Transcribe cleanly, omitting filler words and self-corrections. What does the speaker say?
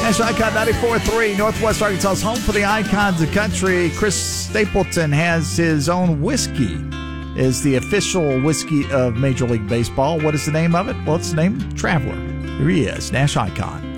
National Icon 94.3, Northwest Arkansas's home for the icons of country. Chris Stapleton has his own whiskey. Is the official whiskey of Major League Baseball. What is the name of it? Well, it's named Traveler. Here he is, Nash Icon.